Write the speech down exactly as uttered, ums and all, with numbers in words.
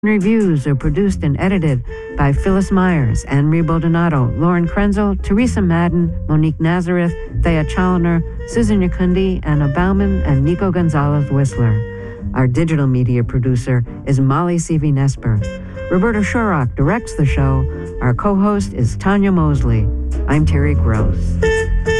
Reviews are produced and edited by Phyllis Myers, Anne-Marie Baldonado, Lauren Krenzel, Teresa Madden, Monique Nazareth, Thea Challoner, Susan Yakundi, Anna Bauman, and Nico Gonzalez-Whistler. Our digital media producer is Molly Seavey-Nesper. Roberta Shorrock directs the show. Our co-host is Tanya Mosley. I'm Terry Gross.